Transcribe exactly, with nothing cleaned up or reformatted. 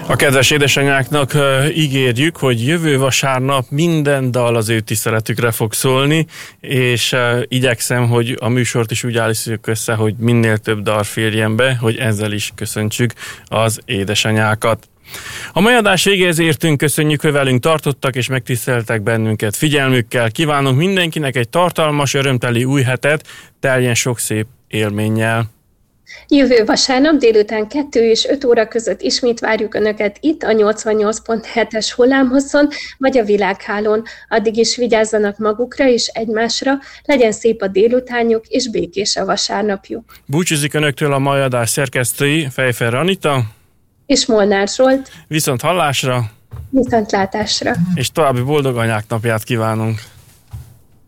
A kedves édesanyáknak ígérjük, hogy jövő vasárnap minden dal az ő tiszteletükre fog szólni, és igyekszem, hogy a műsort is úgy állítjuk össze, hogy minél több dal férjen be, hogy ezzel is köszöntsük az édesanyákat. A mai adás végéhez értünk, köszönjük, hogy velünk tartottak és megtiszteltek bennünket figyelmükkel. Kívánunk mindenkinek egy tartalmas, örömteli új hetet, teljen sok szép élménnyel. Jövő vasárnap délután kettő és öt óra között ismét várjuk Önöket itt a nyolcvannyolc pont hetes hullámhosszon, vagy a világhálón. Addig is vigyázzanak magukra és egymásra, legyen szép a délutánjuk és békés a vasárnapjuk. Búcsúzik Önöktől a mai adás szerkesztői, Fejfer Anita és Molnár Zsolt. Viszont hallásra, viszontlátásra, és további boldog anyák napját kívánunk.